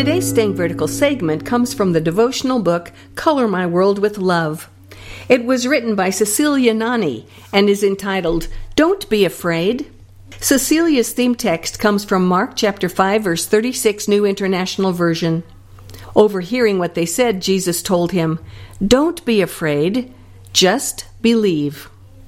Today's Staying Vertical segment comes from the devotional book, Color My World with Love. It was written by Cecilia Nani and is entitled, Don't Be Afraid. Cecilia's theme text comes from Mark chapter 5, verse 36, New International Version. Overhearing what they said, Jesus told him, Don't be afraid, just believe.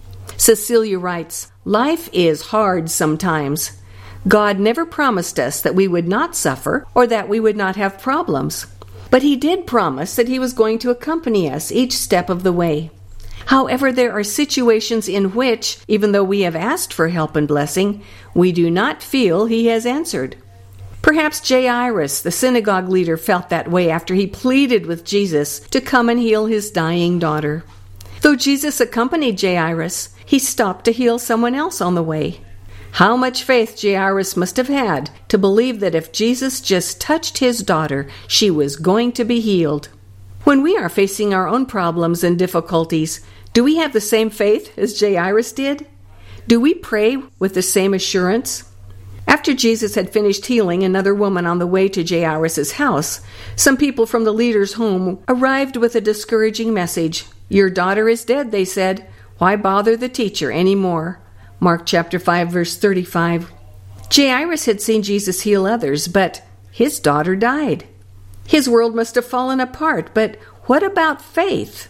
Cecilia writes, Life is hard sometimes. God never promised us that we would not suffer or that we would not have problems. But He did promise that He was going to accompany us each step of the way. However, there are situations in which, even though we have asked for help and blessing, we do not feel He has answered. Perhaps Jairus, the synagogue leader, felt that way after he pleaded with Jesus to come and heal his dying daughter. Though Jesus accompanied Jairus, he stopped to heal someone else on the way. How much faith Jairus must have had to believe that if Jesus just touched his daughter, she was going to be healed. When we are facing our own problems and difficulties, do we have the same faith as Jairus did? Do we pray with the same assurance? After Jesus had finished healing another woman on the way to Jairus' house, some people from the leader's home arrived with a discouraging message. Your daughter is dead, they said. Why bother the teacher anymore? Mark chapter 5, verse 35. Jairus had seen Jesus heal others, but his daughter died. His world must have fallen apart, but what about faith?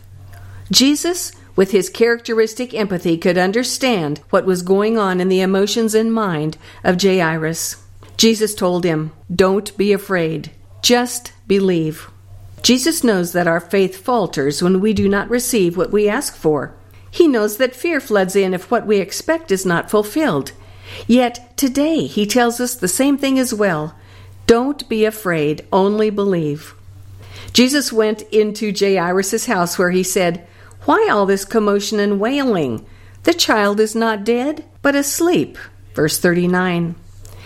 Jesus, with his characteristic empathy, could understand what was going on in the emotions and mind of Jairus. Jesus told him, Don't be afraid. Just believe. Jesus knows that our faith falters when we do not receive what we ask for. He knows that fear floods in if what we expect is not fulfilled. Yet today he tells us the same thing as well. Don't be afraid, only believe. Jesus went into Jairus' house where he said, Why all this commotion and wailing? The child is not dead, but asleep. Verse 39.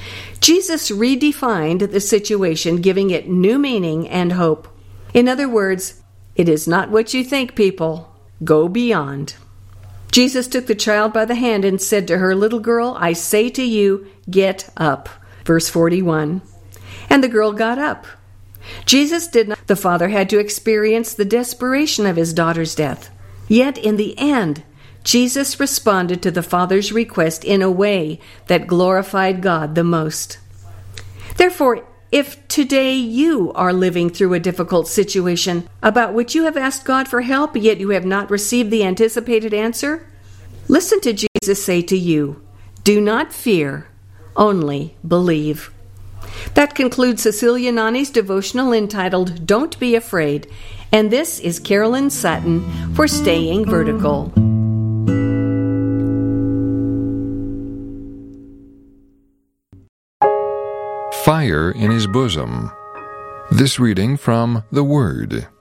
Jesus redefined the situation, giving it new meaning and hope. In other words, it is not what you think, people. Go beyond. Jesus took the child by the hand and said to her, Little girl, I say to you, get up. Verse 41. And the girl got up. Jesus did not. The father had to experience the desperation of his daughter's death. Yet in the end, Jesus responded to the father's request in a way that glorified God the most. Therefore, if today you are living through a difficult situation about which you have asked God for help, yet you have not received the anticipated answer, listen to Jesus say to you, Do not fear, only believe. That concludes Cecilia Nani's devotional entitled Don't Be Afraid, and this is Carolyn Sutton for Staying Vertical. Fire in his bosom. This reading from The Word.